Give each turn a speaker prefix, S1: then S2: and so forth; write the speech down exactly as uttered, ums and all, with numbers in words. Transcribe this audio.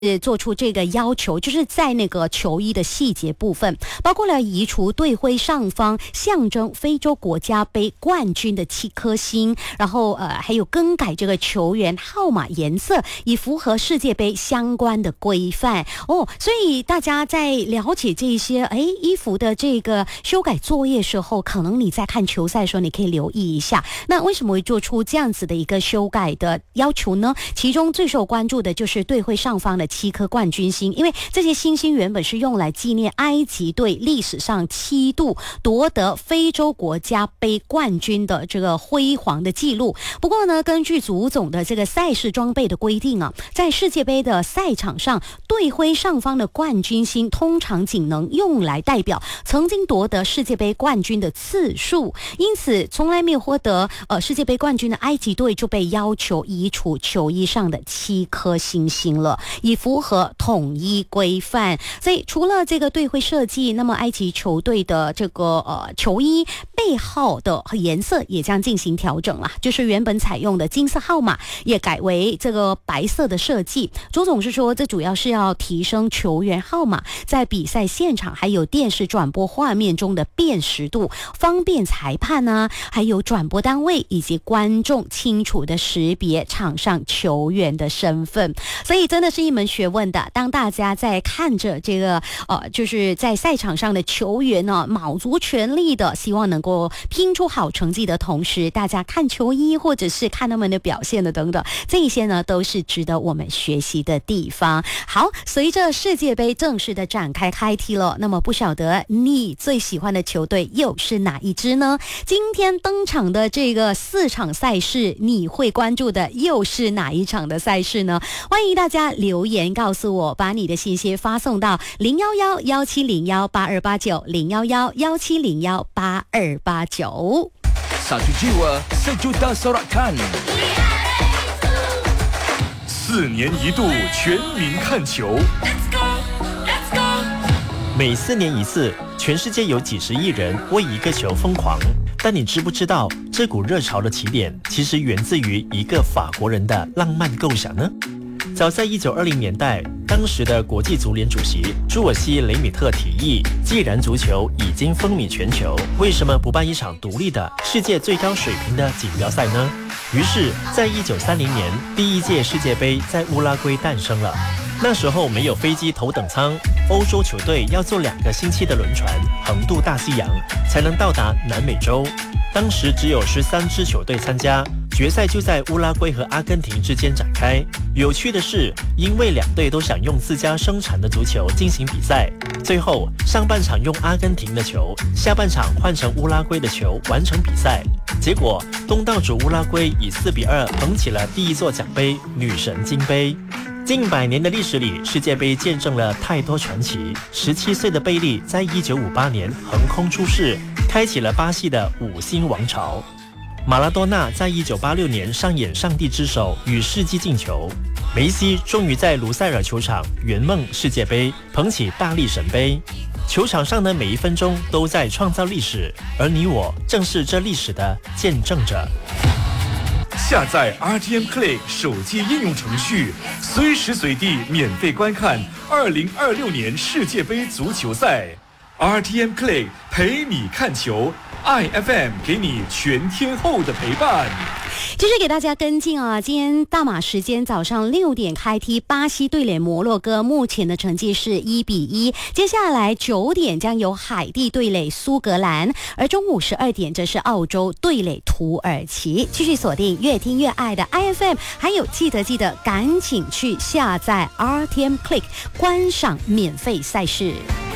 S1: 呃，做出这个要求，就是在那个球衣的细节部分，包括了移除队徽上方象征非洲国家杯冠军的七颗星，然后呃还有更改这个球员号码颜色，以符合世界杯相关的规范哦。所以大家在了解这些哎衣服的这个修改作业时候，可能你在看球赛的时候，你可以留意一下。那为什么会做出这样子的一个修改的要求呢？其中最受关注的就是队徽上方的七颗冠军星，因为这些星星原本是用来纪念埃及队历史上七度夺得非洲国家杯冠军的这个辉煌的记录。不过呢，根据足总的这个赛事装备的规定啊，在世界杯的赛场上，队徽上方的冠军星通常仅能用来代表曾经夺得世界杯冠军的次数，因此从来没有获得呃世界杯冠军的埃及队就被要求移除球衣上的七颗星星了，以符合统一规范。所以除了这个队徽设计，那么埃及球队的这个呃球衣背号的颜色也将进行调整了，就是原本采用的金色号码也改为这个白色的设计。周总是说，这主要是要提升球员号码在比赛现场还有电视转播画面中的辨识度，方便裁判啊，还有转播单位以及观众清楚的识别场上球员的身份。所以真的是一门学问的。当大家在看着这个呃，就是在赛场上的球员呢，卯足全力的希望能够拼出好成绩的同时，大家看球衣或者是看他们的表现的等等，这一些呢都是值得我们学习的地方。好，随着世界杯正式的展开开踢了，那么不晓得你最喜欢的球队又是哪一支呢？今天登场的这个四场赛事，你会关注的又是哪一场的赛事呢？欢迎大家留言告诉我，把你的信息发送到零幺幺幺七零幺八二八九零幺幺幺七零幺八二八九。
S2: Satu jiwa, sejuta sorakan。四年一度全民看球。
S3: 每四年一次，全世界有几十亿人为一个球疯狂。但你知不知道，这股热潮的起点其实源自于一个法国人的浪漫构想呢？早在一九二零年代，当时的国际足联主席朱尔西·雷米特提议，既然足球已经风靡全球，为什么不办一场独立的世界最高水平的锦标赛呢？于是，在一九三零年，第一届世界杯在乌拉圭诞生了。那时候没有飞机头等舱，欧洲球队要坐两个星期的轮船横渡大西洋，才能到达南美洲。当时只有十三支球队参加，决赛就在乌拉圭和阿根廷之间展开。有趣的是，因为两队都想用自家生产的足球进行比赛，最后上半场用阿根廷的球，下半场换成乌拉圭的球完成比赛。结果东道主乌拉圭以四比二捧起了第一座奖杯——女神金杯。近百年的历史里，世界杯见证了太多传奇。十七岁的贝利在一九五八年横空出世，开启了巴西的五星王朝。马拉多纳在一九八六年上演上帝之手与世纪进球。梅西终于在卢塞尔球场圆梦世界杯，捧起大力神杯。球场上的每一分钟都在创造历史，而你我正是这历史的见证者。
S2: 下载 R T M Play 手机应用程序，随时随地免费观看二零二六年世界杯足球赛。R T M Play 陪你看球 ，I F M 给你全天候的陪伴。
S1: 继续给大家跟进啊，今天大马时间早上六点开踢，巴西对垒摩洛哥，目前的成绩是一比一。接下来九点将由海地对垒苏格兰，而中午十二点则是澳洲对垒土耳其。继续锁定越听越爱的 I F M， 还有记得记得赶紧去下载 R T M Click 观赏免费赛事。